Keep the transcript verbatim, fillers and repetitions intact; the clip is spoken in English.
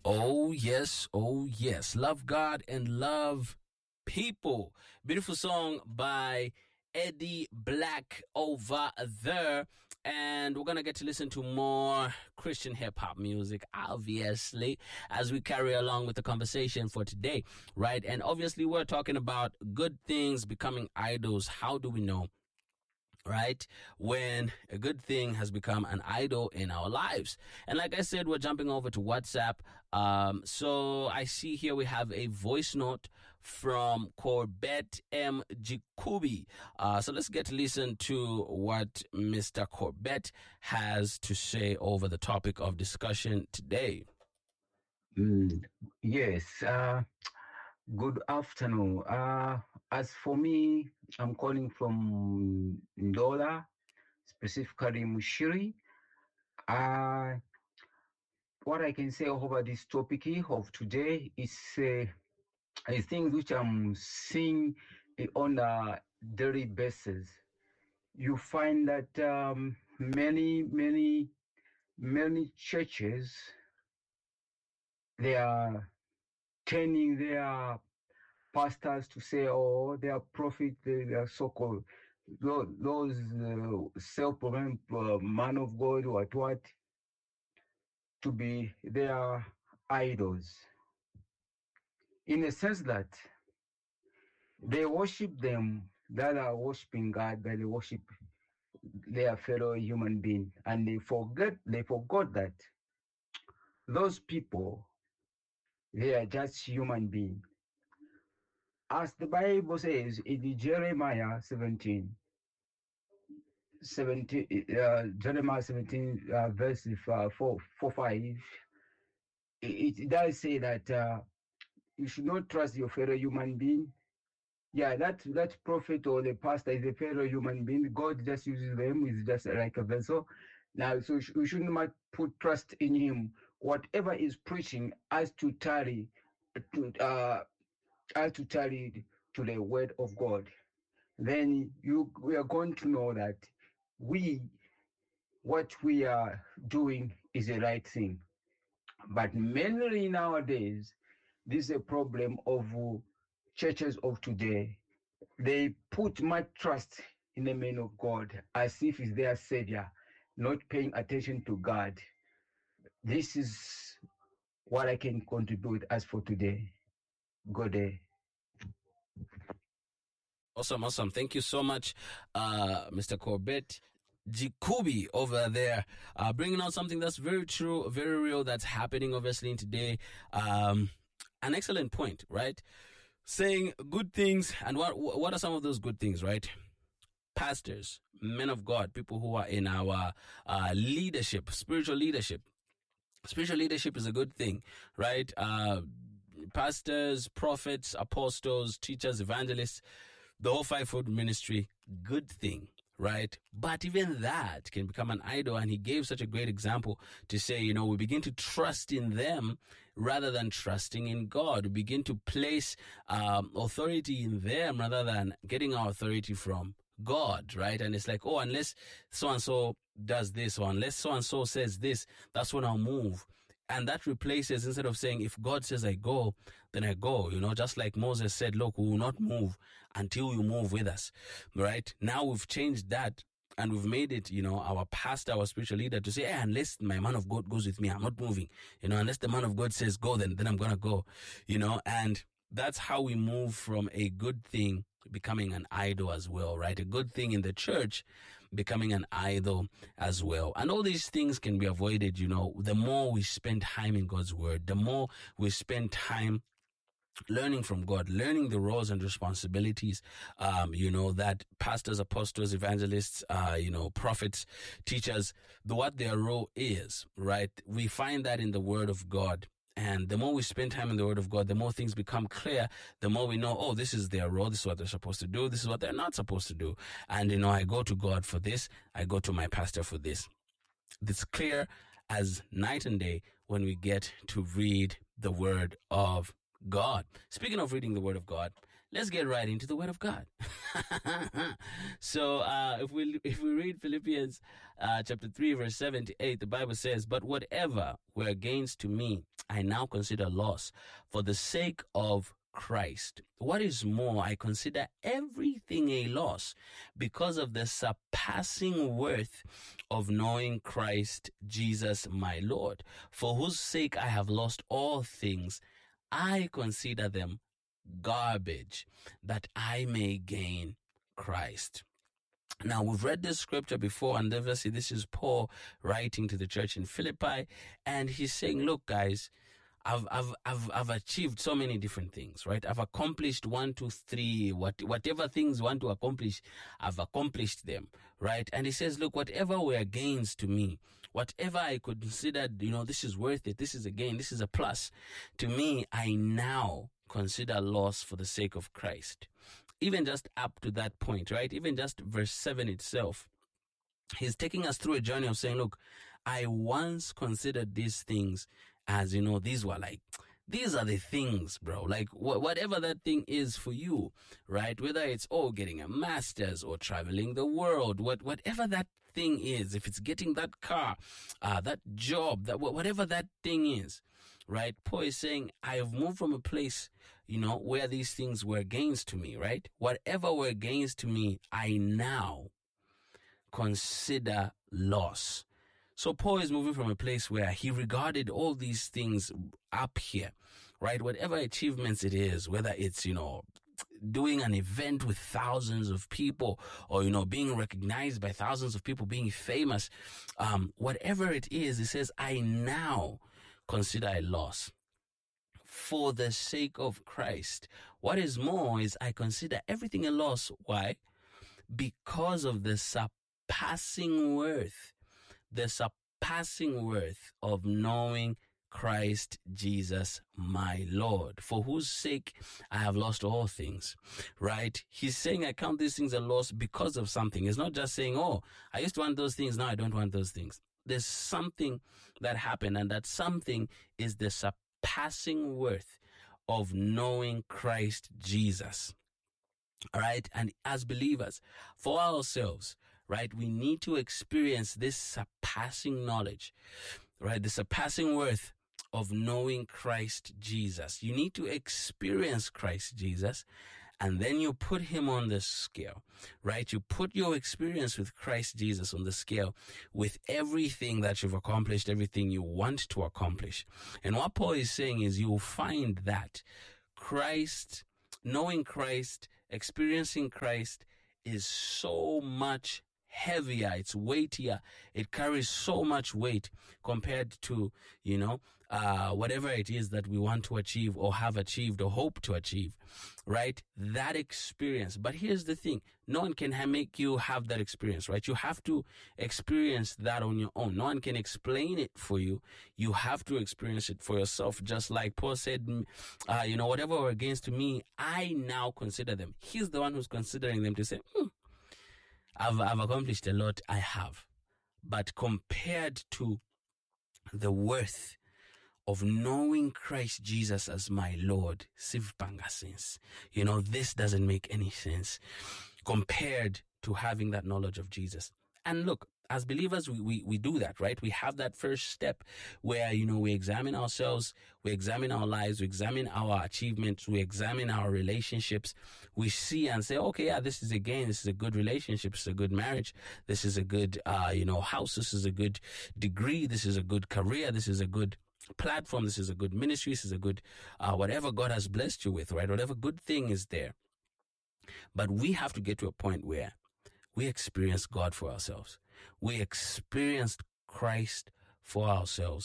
Oh, yes. Oh, yes. Love God and love people. Beautiful song by Eddie Black over there. And we're going to get to listen to more Christian hip-hop music, obviously, as we carry along with the conversation for today, right? And obviously, we're talking about good things becoming idols. How do we know? Right? When a good thing has become an idol in our lives. And like I said, we're jumping over to WhatsApp. Um, so I see here we have a voice note from Corbett M. Jacobi. Uh, so let's get to listen to what Mister Corbett has to say over the topic of discussion today. Mm, yes. Uh, good afternoon. Uh, as for me, I'm calling from Ndola, specifically Mushiri. Uh, what I can say over this topic of today is uh, I think which I'm seeing on a daily basis. You find that um, many, many, many churches, they are turning their pastors to say, oh, they are prophet, they are so-called those, those uh, self-proclaimed uh, man of God, what what, to be their idols. In the sense that they worship them that are worshiping God, that they worship their fellow human being, and they forget, they forgot that those people, they are just human beings. As the Bible says in Jeremiah seventeen, seventeen uh, Jeremiah seventeen, uh, verse uh, four, four, five, it, it does say that uh, you should not trust your fellow human being. Yeah, that that prophet or the pastor is a fellow human being. God just uses them, is just like a vessel. Now, so we should not put trust in him. Whatever is preaching has to tally to uh has to tally to the word of God. Then you we are going to know that we what we are doing is the right thing. But mainly nowadays, this is a problem of churches of today. They put much trust in the man of God as if he's their savior, not paying attention to God. This is what I can contribute as for today. Good day. Awesome, awesome. Thank you so much, uh, Mister Corbett Jacobi over there, uh, bringing out something that's very true, very real, that's happening obviously in today. Um, an excellent point, right? Saying good things, and what what are some of those good things, right? Pastors, men of God, people who are in our uh, leadership, spiritual leadership. Spiritual leadership is a good thing, right? Uh, pastors, prophets, apostles, teachers, evangelists, the whole fivefold ministry, good thing, right? But even that can become an idol. And he gave such a great example to say, you know, we begin to trust in them rather than trusting in God. We begin to place um, authority in them rather than getting our authority from God, right? And it's like, oh, unless so-and-so does this, or unless so-and-so says this, that's when I'll move. And that replaces, instead of saying, if God says I go, then I go, you know, just like Moses said, look, we will not move until you move with us, right? Now we've changed that and we've made it, you know, our pastor, our spiritual leader to say, hey, unless my man of God goes with me, I'm not moving, you know, unless the man of God says go, then, then I'm going to go, you know, and that's how we move from a good thing becoming an idol as well, right? A good thing in the church becoming an idol as well. And all these things can be avoided, you know, the more we spend time in God's word, the more we spend time learning from God, learning the roles and responsibilities, um, you know, that pastors, apostles, evangelists, uh, you know, prophets, teachers, the, what their role is, right? We find that in the word of God. And the more we spend time in the word of God, the more things become clear, the more we know, oh, this is their role, this is what they're supposed to do, this is what they're not supposed to do. And, you know, I go to God for this, I go to my pastor for this. It's clear as night and day when we get to read the word of God. Speaking of reading the word of God, let's get right into the word of God. so uh, if we if we read Philippians uh, chapter three, verse seven to eight, the Bible says, but whatever were gains to me, I now consider loss for the sake of Christ. What is more, I consider everything a loss because of the surpassing worth of knowing Christ Jesus my Lord, for whose sake I have lost all things. I consider them garbage, that I may gain Christ. Now, we've read this scripture before, and obviously this is Paul writing to the church in Philippi, and he's saying, look, guys, I've, I've, I've, I've achieved so many different things, right? I've accomplished one, two, three, what, whatever things you want to accomplish, I've accomplished them, right? And he says, look, whatever were gains to me, whatever I considered, you know, this is worth it, this is a gain, this is a plus, to me, I now consider loss for the sake of Christ. Even just up to that point, right? Even just verse seven itself, he's taking us through a journey of saying, look, I once considered these things as, you know, these were like, these are the things, bro. Like wh- whatever that thing is for you, right? Whether it's, oh, getting a master's or traveling the world, what, whatever that thing is, if it's getting that car, uh, that job, that wh- whatever that thing is, right? Paul is saying, I have moved from a place, you know, where these things were gains to me, right? Whatever were gains to me, I now consider loss. So Paul is moving from a place where he regarded all these things up here, right? Whatever achievements it is, whether it's, you know, doing an event with thousands of people, or, you know, being recognized by thousands of people, being famous, um, whatever it is, he says, I now consider a loss for the sake of Christ. What is more is I consider everything a loss. Why? Because of the surpassing worth, the surpassing worth of knowing Christ Jesus my Lord, for whose sake I have lost all things, right? He's saying I count these things a loss because of something. It's not just saying, oh, I used to want those things, now I don't want those things. There's something that happened, and that something is the surpassing worth of knowing Christ Jesus. All right. And as believers, for ourselves, right, we need to experience this surpassing knowledge, right? The surpassing worth of knowing Christ Jesus. You need to experience Christ Jesus, and then you put him on the scale, right? You put your experience with Christ Jesus on the scale with everything that you've accomplished, everything you want to accomplish. And what Paul is saying is you'll find that Christ, knowing Christ, experiencing Christ is so much heavier, it's weightier, it carries so much weight compared to, you know, uh, whatever it is that we want to achieve or have achieved or hope to achieve, right? That experience. But here's the thing, no one can ha- make you have that experience, right? You have to experience that on your own. No one can explain it for you. You have to experience it for yourself. Just like Paul said, uh, you know, whatever were against me, I now consider them. He's the one who's considering them to say, hmm, I've, I've accomplished a lot, I have. But compared to the worth of knowing Christ Jesus as my Lord, sivpanga sense. You know, this doesn't make any sense compared to having that knowledge of Jesus. And look, as believers, we, we, we do that, right? We have that first step where, you know, we examine ourselves, we examine our lives, we examine our achievements, we examine our relationships. We see and say, okay, yeah, this is a gain, this is a good relationship, this is a good marriage, this is a good, uh, you know, house, this is a good degree, this is a good career, this is a good platform, this is a good ministry, this is a good, uh, whatever God has blessed you with, right? Whatever good thing is there. But we have to get to a point where we experience God for ourselves. We experienced Christ for ourselves.